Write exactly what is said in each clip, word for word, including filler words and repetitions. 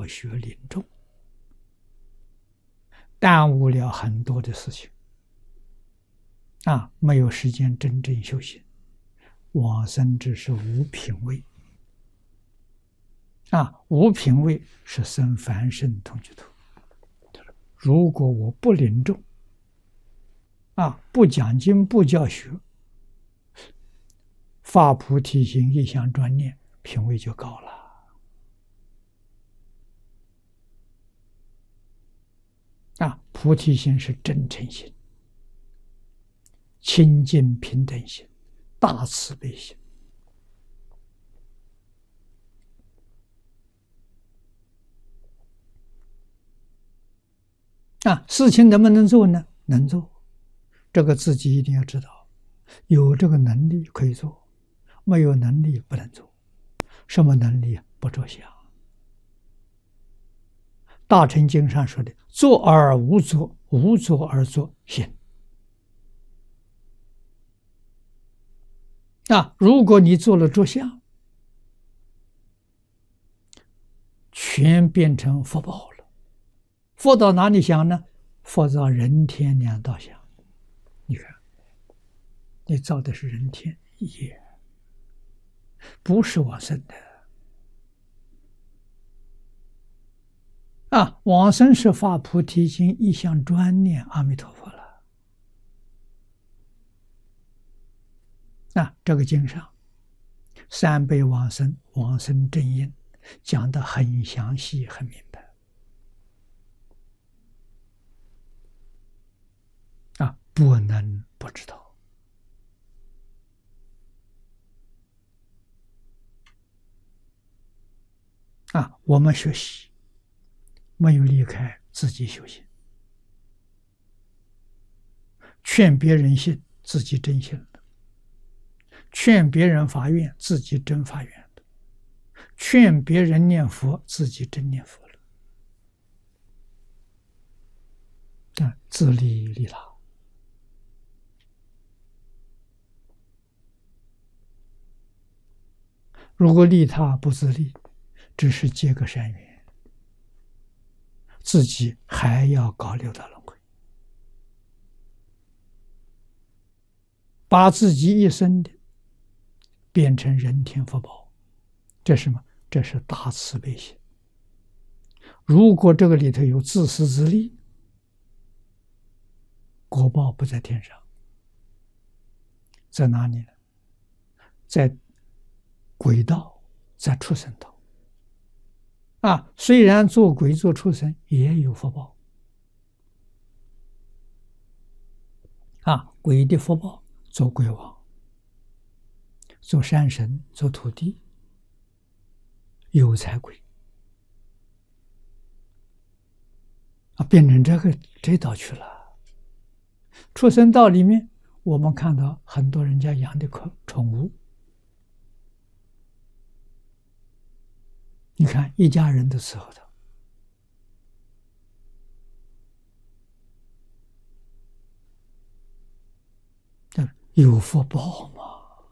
教学领众，耽误了很多的事情啊，没有时间真正修行。往生只是无品位啊，无品位是生凡圣同居土。如果我不领众啊，不讲经不教学，发菩提心一向专念，品位就高了。啊，菩提心是真诚心、清净平等心、大慈悲心。啊，事情能不能做呢？能做，这个自己一定要知道，有这个能力可以做，没有能力不能做。什么能力？不着相。大乘经上说的，做而无作，无作而作行。啊，如果你做了着相，全变成福报了。佛到哪里想呢？佛到人天两道想。你看，你造的是人天业，不是往生的。啊，往生是发菩提心，一向专念阿弥陀佛了。啊，这个经上三辈往生、往生正因讲得很详细、很明白。啊，不能不知道。啊，我们学习没有离开自己修行，劝别人信，自己真信了；劝别人发愿，自己真发愿了；劝别人念佛，自己真念佛了。啊，自利利他。如果利他不自利，只是结个善缘，自己还要搞六道轮回，把自己一生的变成人天福报，这是什么？这是大慈悲心。如果这个里头有自私自利，果报不在天上，在哪里呢？在鬼道，在畜生道。啊，虽然做鬼做畜生也有福报。啊，鬼的福报，做鬼王，做山神，做土地，有财鬼。啊，变成这个这道去了。畜生道里面，我们看到很多人家养的宠物。你看，一家人都伺候他，有福报吗？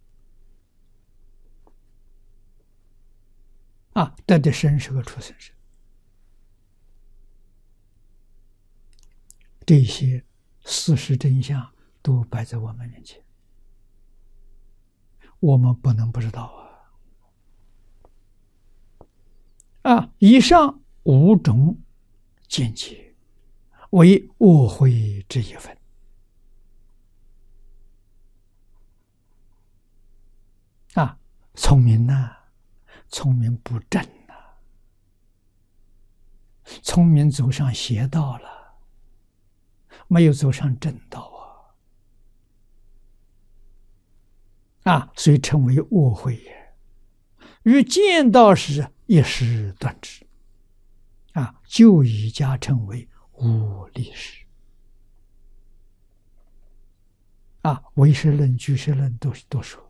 啊，得的生是个畜生生。这些事实真相都摆在我们面前，我们不能不知道啊。啊，以上五种见解为恶慧之一分。啊，聪明呐、啊，聪明不正呐、啊，聪明走上邪道了，没有走上正道啊！啊，所以称为恶慧也。于见道时，一时断之，啊，就以加称为无历史。啊，唯识论、俱舍论都都说，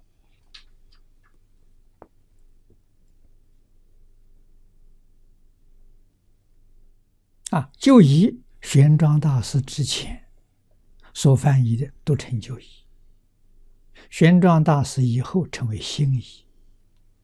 啊，就以玄奘大师之前所翻译的都称就义，玄奘大师以后称为新义。